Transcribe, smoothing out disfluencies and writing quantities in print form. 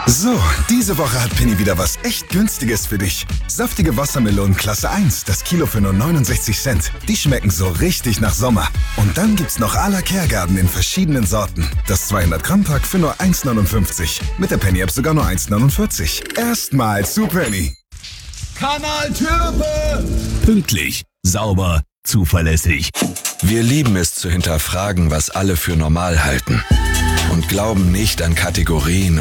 So, diese Woche hat Penny wieder was echt Günstiges für dich. Saftige Wassermelonen Klasse 1, das Kilo für nur 69 Cent. Die schmecken so richtig nach Sommer. Und dann gibt's noch à la Kergarten in verschiedenen Sorten. Das 200-Gramm-Pack für nur 1,59. Mit der Penny-App sogar nur 1,49. Erstmal zu Penny. Kanal Türpe! Pünktlich, sauber, zuverlässig. Wir lieben es zu hinterfragen, was alle für normal halten. Und glauben nicht an Kategorien